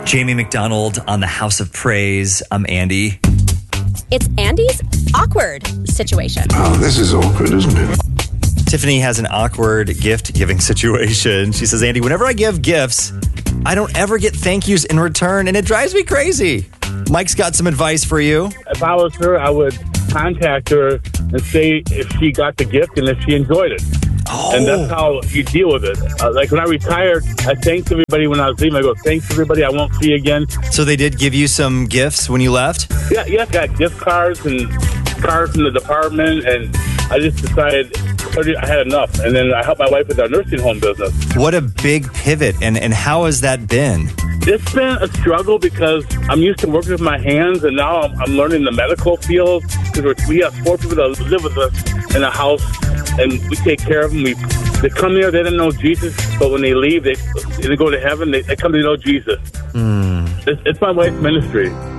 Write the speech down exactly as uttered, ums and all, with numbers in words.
Jamie McDonald on the House of Praise. I'm Andy. It's Andy's awkward situation. Oh, this is awkward, isn't it? Tiffany has an awkward gift-giving situation. She says, Andy, whenever I give gifts, I don't ever get thank yous in return, and it drives me crazy. Mike's got some advice for you. If I was her, I would contact her and say if she got the gift and if she enjoyed it. Oh. And that's how you deal with it. Uh, like when I retired, I thanked everybody when I was leaving. I go, thanks everybody, I won't see you again. So they did give you some gifts when you left? Yeah, yeah, got gift cards and cards from the department, and I just decided I had enough. And then I helped my wife with our nursing home business. What a big pivot, and, and how has that been? It's been a struggle because I'm used to working with my hands, and now I'm, I'm learning the medical field. Because we have four people that live with us in a house, and we take care of them. We they come here, they don't know Jesus, but when they leave, they they go to heaven. They, they come to know Jesus. Mm. It's, it's my wife's ministry.